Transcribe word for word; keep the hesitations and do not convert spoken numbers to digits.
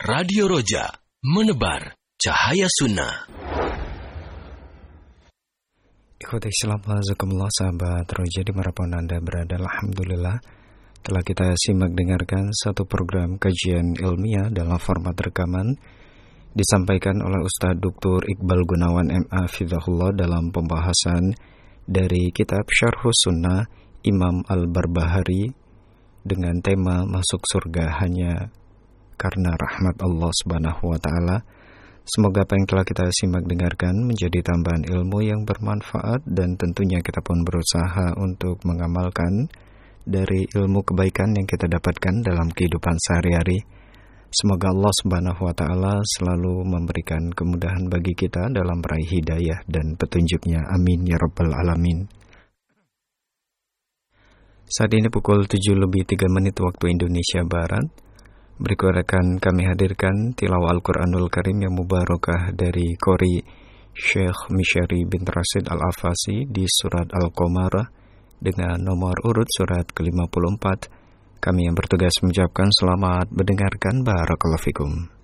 Radio Roja, menebar cahaya sunnah. Ikhwati Islam, hazakumullah, sahabat Roja dimanapun Anda berada. Alhamdulillah telah kita simak dengarkan satu program kajian ilmiah dalam format rekaman disampaikan oleh Ustadz Doktor Iqbal Gunawan M A Fidhahullah dalam pembahasan dari kitab Syarhus Sunnah Imam Al-Barbahari dengan tema Masuk Surga Hanya Karena Rahmat Allah Subhanahu wa Ta'ala. Semoga apa yang telah kita simak dengarkan menjadi tambahan ilmu yang bermanfaat, dan tentunya kita pun berusaha untuk mengamalkan dari ilmu kebaikan yang kita dapatkan dalam kehidupan sehari-hari. Semoga Allah Subhanahu wa Ta'ala selalu memberikan kemudahan bagi kita dalam meraih hidayah dan petunjuknya. Amin ya rabbal alamin. Saat ini pukul tujuh lebih tiga menit waktu Indonesia Barat. Berikut akan kami hadirkan tilawah Al-Quranul Karim yang mubarakah dari Qori Syekh Misyari bin Rashid Al-Afasi di surat Al-Qamar dengan nomor urut surat ke lima puluh empat. Kami yang bertugas mengucapkan selamat mendengarkan. Barakallahu fikum.